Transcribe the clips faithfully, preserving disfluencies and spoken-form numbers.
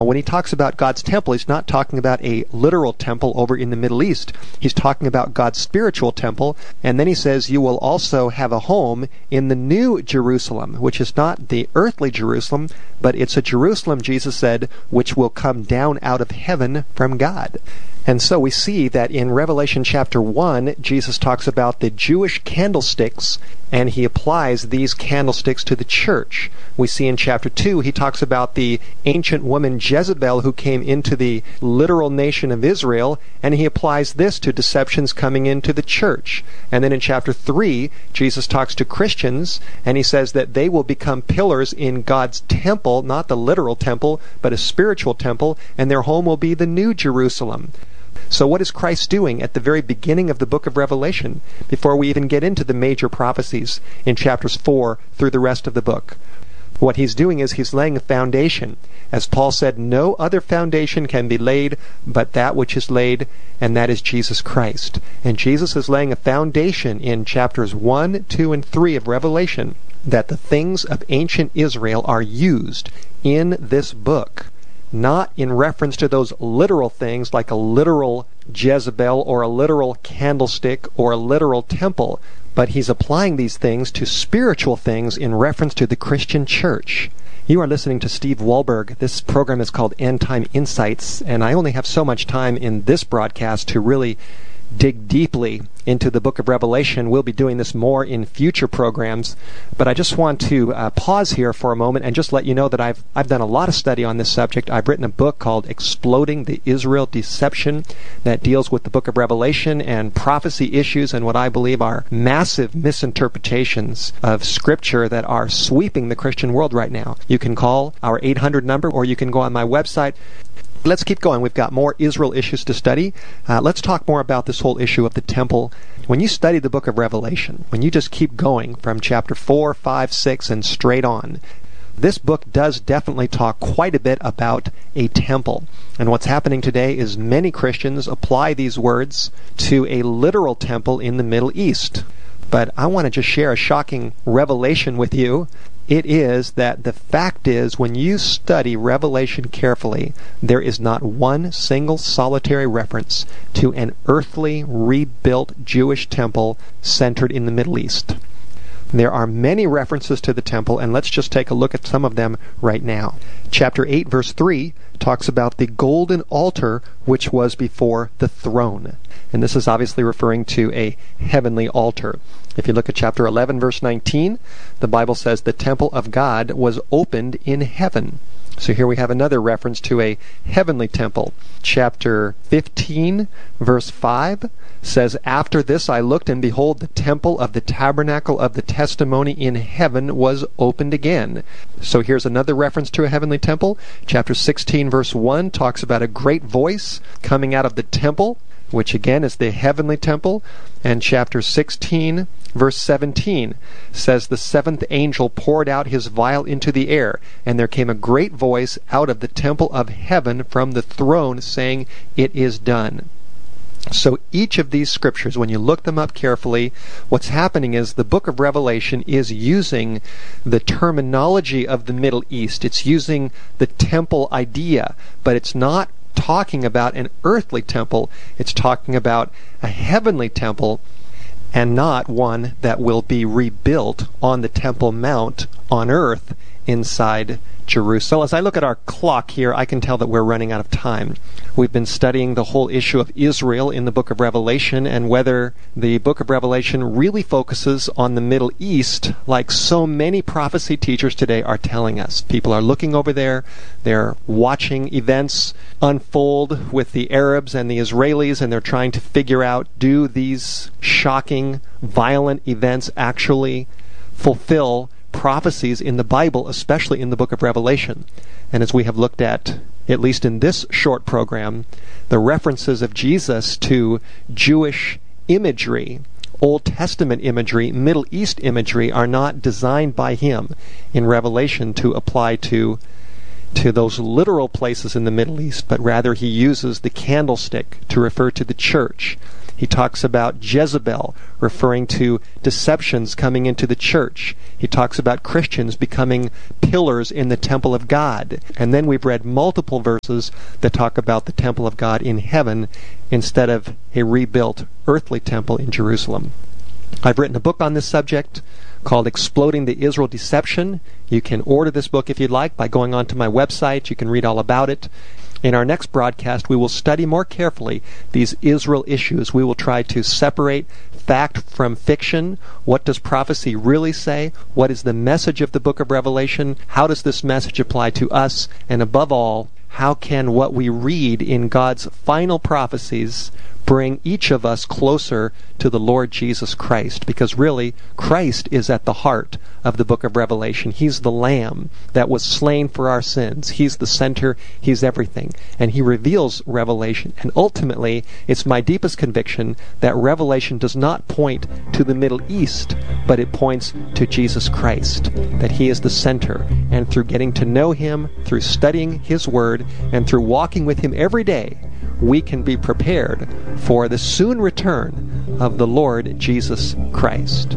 when he talks about God's temple, he's not talking about a literal temple over in the Middle East. He's talking about God's spiritual temple. And then he says, you will also have a home in the new Jerusalem, which is not the earthly Jerusalem, but it's a Jerusalem, Jesus said, which will come down out of heaven from God. And so we see that in Revelation chapter one, Jesus talks about the Jewish candlesticks, and he applies these candlesticks to the church. We see in chapter two, he talks about the ancient woman Jezebel who came into the literal nation of Israel, and he applies this to deceptions coming into the church. And then in chapter three, Jesus talks to Christians, and he says that they will become pillars in God's temple, not the literal temple, but a spiritual temple, and their home will be the new Jerusalem. So what is Christ doing at the very beginning of the book of Revelation, before we even get into the major prophecies in chapters four through the rest of the book? What he's doing is he's laying a foundation. As Paul said, no other foundation can be laid but that which is laid, and that is Jesus Christ. And Jesus is laying a foundation in chapters one, two, and three of Revelation that the things of ancient Israel are used in this book. Not in reference to those literal things like a literal Jezebel or a literal candlestick or a literal temple, but he's applying these things to spiritual things in reference to the Christian church. You are listening to Steve Wohlberg. This program is called End Time Insights, and I only have so much time in this broadcast to really dig deeply into the book of Revelation. We'll be doing this more in future programs, but I just want to uh, pause here for a moment and just let you know that I've I've done a lot of study on this subject. I've written a book called Exploding the Israel Deception that deals with the book of Revelation and prophecy issues and what I believe are massive misinterpretations of Scripture that are sweeping the Christian world right now. You can call our eight hundred number, or you can go on my website. Let's keep going. We've got more Israel issues to study. Uh, let's talk more about this whole issue of the temple. When you study the book of Revelation, when you just keep going from chapter four, five, six, and straight on, this book does definitely talk quite a bit about a temple. And what's happening today is many Christians apply these words to a literal temple in the Middle East. But I want to just share a shocking revelation with you. It is that the fact is, when you study Revelation carefully, there is not one single solitary reference to an earthly, rebuilt Jewish temple centered in the Middle East. There are many references to the temple, and let's just take a look at some of them right now. Chapter eight, verse three, talks about the golden altar which was before the throne. And this is obviously referring to a heavenly altar. If you look at chapter eleven, verse nineteen, the Bible says the temple of God was opened in heaven. So here we have another reference to a heavenly temple. Chapter fifteen, verse five, says, After this I looked, and behold, the temple of the tabernacle of the testimony in heaven was opened again. So here's another reference to a heavenly temple. Chapter sixteen, verse one, talks about a great voice coming out of the temple, which again is the heavenly temple. And chapter sixteen, verse seventeen, says, The seventh angel poured out his vial into the air, and there came a great voice out of the temple of heaven from the throne, saying, It is done. So each of these scriptures, when you look them up carefully, what's happening is the book of Revelation is using the terminology of the Middle East. It's using the temple idea, but it's not talking about an earthly temple. It's talking about a heavenly temple, and not one that will be rebuilt on the Temple Mount on earth inside Jerusalem. As I look at our clock here, I can tell that we're running out of time. We've been studying the whole issue of Israel in the book of Revelation, and whether the book of Revelation really focuses on the Middle East like so many prophecy teachers today are telling us. People are looking over there, they're watching events unfold with the Arabs and the Israelis, and they're trying to figure out, do these shocking, violent events actually fulfill prophecies in the Bible, especially in the book of Revelation? And as we have looked at, at least in this short program, the references of Jesus to Jewish imagery, Old Testament imagery, Middle East imagery, are not designed by him in Revelation to apply to to those literal places in the Middle East, but rather he uses the candlestick to refer to the church. He talks about Jezebel, referring to deceptions coming into the church. He talks about Christians becoming pillars in the temple of God. And then we've read multiple verses that talk about the temple of God in heaven instead of a rebuilt earthly temple in Jerusalem. I've written a book on this subject called Exploding the Israel Deception. You can order this book if you'd like by going onto my website. You can read all about it. In our next broadcast, we will study more carefully these Israel issues. We will try to separate fact from fiction. What does prophecy really say? What is the message of the book of Revelation? How does this message apply to us? And above all, how can what we read in God's final prophecies bring each of us closer to the Lord Jesus Christ? Because really, Christ is at the heart of the book of Revelation. He's the Lamb that was slain for our sins. He's the center. He's everything. And He reveals Revelation. And ultimately, it's my deepest conviction that Revelation does not point to the Middle East, but it points to Jesus Christ, that He is the center. And through getting to know Him, through studying His Word, and through walking with Him every day, we can be prepared for the soon return of the Lord Jesus Christ.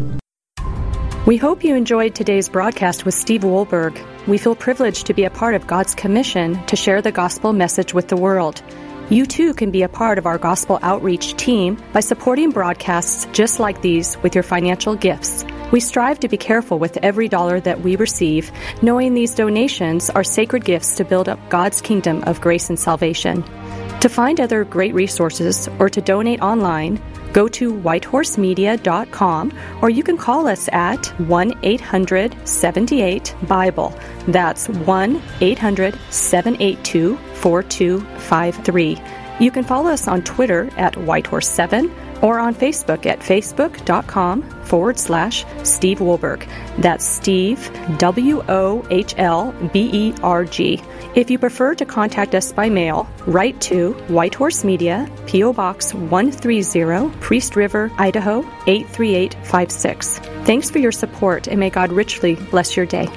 We hope you enjoyed today's broadcast with Steve Wohlberg. We feel privileged to be a part of God's commission to share the gospel message with the world. You too can be a part of our gospel outreach team by supporting broadcasts just like these with your financial gifts. We strive to be careful with every dollar that we receive, knowing these donations are sacred gifts to build up God's kingdom of grace and salvation. To find other great resources or to donate online, go to whitehorse media dot com, or you can call us at one eight hundred seven eight Bible. That's one eight hundred seven eight two four two five three. You can follow us on Twitter at whitehorse seven or on Facebook at facebook.com forward slash Steve Wohlberg. That's Steve, W O H L B E R G. If you prefer to contact us by mail, write to White Horse Media, P O Box one thirty, Priest River, Idaho eight three eight five six. Thanks for your support, and may God richly bless your day.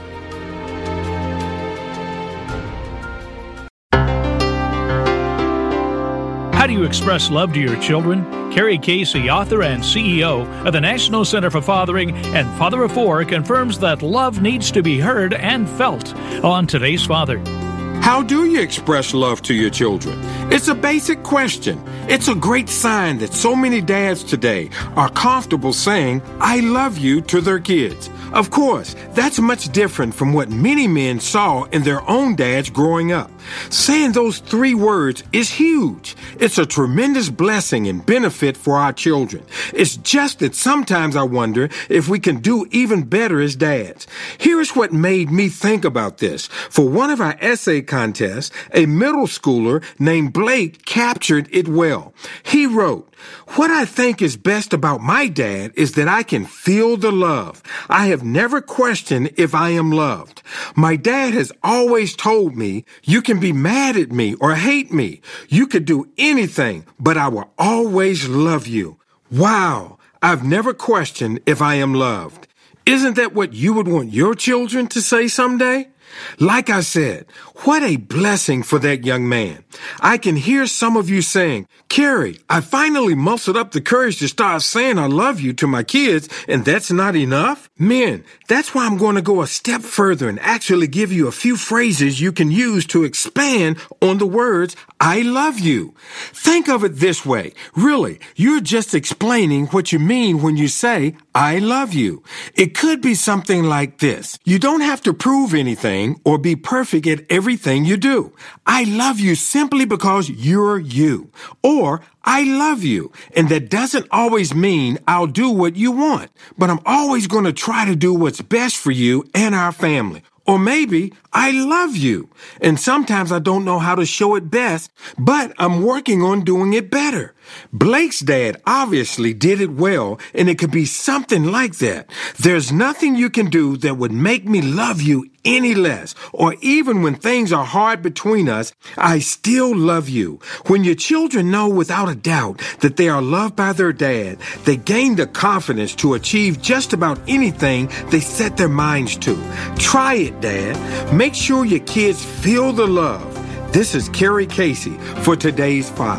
How do you express love to your children? Carrie Casey, author and C E O of the National Center for Fathering and Father of Four, confirms that love needs to be heard and felt on Today's Father. How do you express love to your children? It's a basic question. It's a great sign that so many dads today are comfortable saying, I love you to their kids. Of course, that's much different from what many men saw in their own dads growing up. Saying those three words is huge. It's a tremendous blessing and benefit for our children. It's just that sometimes I wonder if we can do even better as dads. Here's what made me think about this. For one of our essay contests, a middle schooler named Blake captured it well. He wrote, what I think is best about my dad is that I can feel the love. I have never questioned if I am loved. My dad has always told me, you can be mad at me or hate me. You could do anything, but I will always love you. Wow, I've never questioned if I am loved. Isn't that what you would want your children to say someday? Like I said, what a blessing for that young man. I can hear some of you saying, Carrie, I finally mustered up the courage to start saying I love you to my kids, and that's not enough? Men, that's why I'm going to go a step further and actually give you a few phrases you can use to expand on the words, I love you. Think of it this way. Really, you're just explaining what you mean when you say, I love you. It could be something like this. You don't have to prove anything or be perfect at everything you do. I love you simply because you're you. Or, I love you. And that doesn't always mean I'll do what you want, but I'm always going to try to do what's best for you and our family. Or maybe, I love you. And sometimes I don't know how to show it best, but I'm working on doing it better. Blake's dad obviously did it well, and it could be something like that. There's nothing you can do that would make me love you any less, or even when things are hard between us, I still love you. When your children know without a doubt that they are loved by their dad, they gain the confidence to achieve just about anything they set their minds to. Try it, Dad. Make sure your kids feel the love. This is Carrie Casey for Today's Father.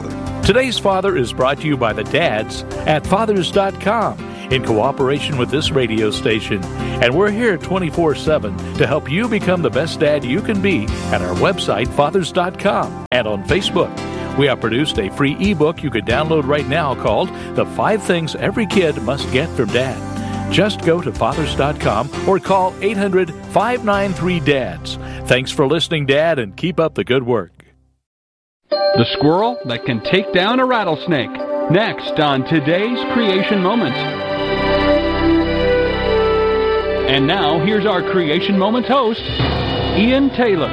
Today's Father is brought to you by the dads at fathers dot com in cooperation with this radio station. And we're here twenty-four seven to help you become the best dad you can be at our website, fathers dot com, and on Facebook. We have produced a free ebook you can download right now called The Five Things Every Kid Must Get from Dad. Just go to fathers dot com or call eight hundred, five nine three, D A D S. Thanks for listening, Dad, and keep up the good work. The squirrel that can take down a rattlesnake. Next on today's Creation Moments. And now, here's our Creation Moments host, Ian Taylor.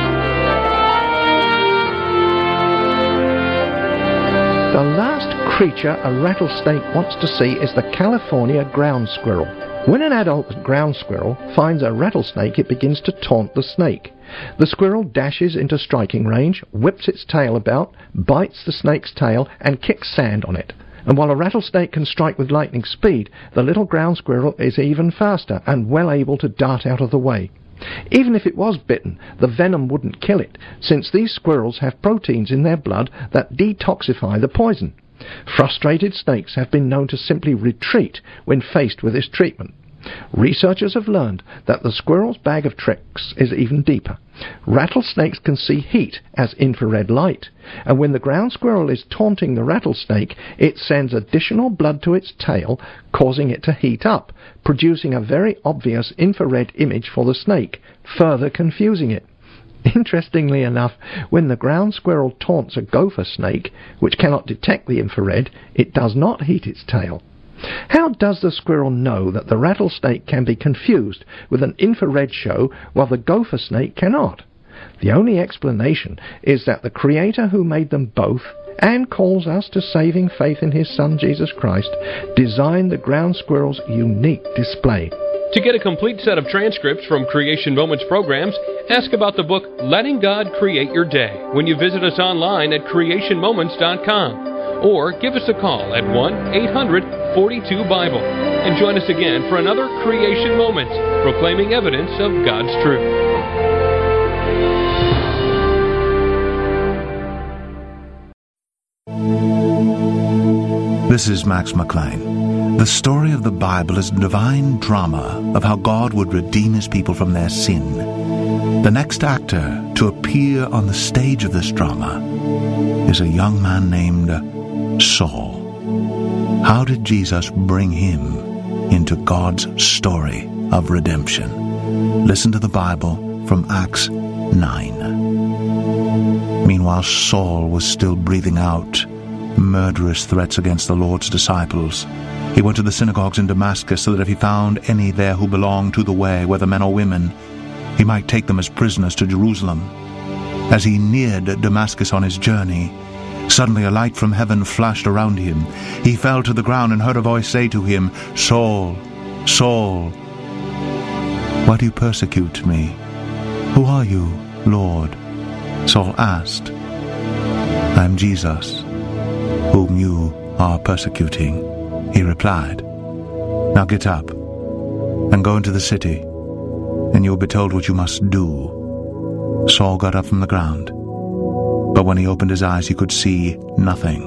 The last creature a rattlesnake wants to see is the California ground squirrel. When an adult ground squirrel finds a rattlesnake, it begins to taunt the snake. The squirrel dashes into striking range, whips its tail about, bites the snake's tail, and kicks sand on it. And while a rattlesnake can strike with lightning speed, the little ground squirrel is even faster and well able to dart out of the way. Even if it was bitten, the venom wouldn't kill it, since these squirrels have proteins in their blood that detoxify the poison. Frustrated snakes have been known to simply retreat when faced with this treatment. Researchers have learned that the squirrel's bag of tricks is even deeper. Rattlesnakes can see heat as infrared light, and when the ground squirrel is taunting the rattlesnake, it sends additional blood to its tail, causing it to heat up, producing a very obvious infrared image for the snake, further confusing it. Interestingly enough, when the ground squirrel taunts a gopher snake, which cannot detect the infrared, it does not heat its tail. How does the squirrel know that the rattlesnake can be confused with an infrared show while the gopher snake cannot? The only explanation is that the Creator who made them both and calls us to saving faith in His Son Jesus Christ designed the ground squirrel's unique display. To get a complete set of transcripts from Creation Moments programs, ask about the book Letting God Create Your Day when you visit us online at creation moments dot com. Or give us a call at one eight hundred, forty-two, Bible. And join us again for another Creation Moments, proclaiming evidence of God's truth. This is Max McLean. The story of the Bible is a divine drama of how God would redeem His people from their sin. The next actor to appear on the stage of this drama is a young man named Saul. How did Jesus bring him into God's story of redemption? Listen to the Bible from Acts nine. Meanwhile, Saul was still breathing out murderous threats against the Lord's disciples. He went to the synagogues in Damascus so that if he found any there who belonged to the way, whether men or women, he might take them as prisoners to Jerusalem. As he neared Damascus on his journey, suddenly a light from heaven flashed around him. He fell to the ground and heard a voice say to him, "Saul, Saul, why do you persecute me? Who are you, Lord?" Saul asked, "I am Jesus, whom you are persecuting," he replied. "Now get up and go into the city, and you will be told what you must do." Saul got up from the ground, but when he opened his eyes he could see nothing.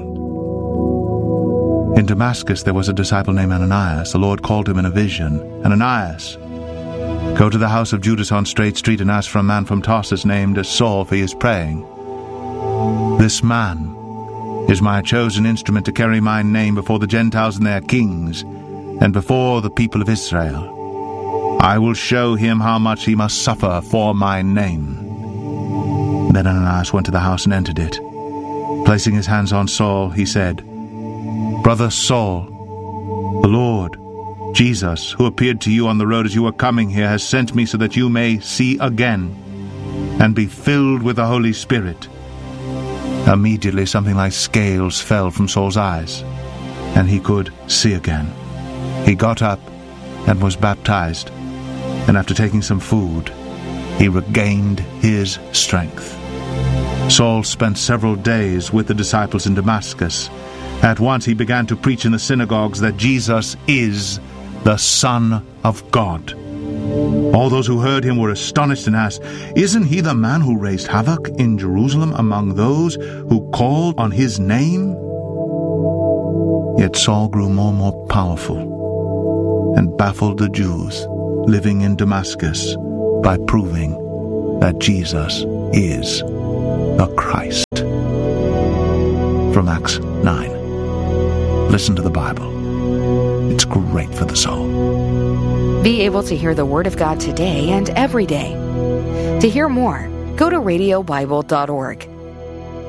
In Damascus there was a disciple named Ananias. The Lord called him in a vision, "Ananias, go to the house of Judas on Straight Street and ask for a man from Tarsus named Saul, for he is praying. This man is my chosen instrument to carry my name before the Gentiles and their kings, and before the people of Israel. I will show him how much he must suffer for my name." Then Ananias went to the house and entered it. Placing his hands on Saul, he said, "Brother Saul, the Lord, Jesus, who appeared to you on the road as you were coming here, has sent me so that you may see again and be filled with the Holy Spirit." Immediately something like scales fell from Saul's eyes, and he could see again. He got up and was baptized, and after taking some food, he regained his strength. Saul spent several days with the disciples in Damascus. At once he began to preach in the synagogues that Jesus is the Son of God. All those who heard him were astonished and asked, "Isn't he the man who raised havoc in Jerusalem among those who called on his name?" Yet Saul grew more and more powerful and baffled the Jews living in Damascus by proving that Jesus is the Christ. From Acts nine. Listen to the Bible. It's great for the soul. Be able to hear the Word of God today and every day. To hear more, go to radio bible dot org.